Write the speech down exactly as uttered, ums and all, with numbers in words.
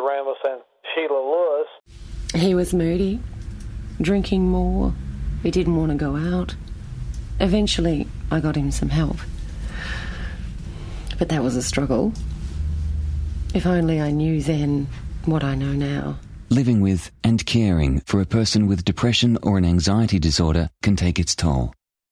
Ramos and Sheila Lewis. He was moody, drinking more. He didn't want to go out. Eventually, I got him some help. But that was a struggle. If only I knew then what I know now. Living with and caring for a person with depression or an anxiety disorder can take its toll.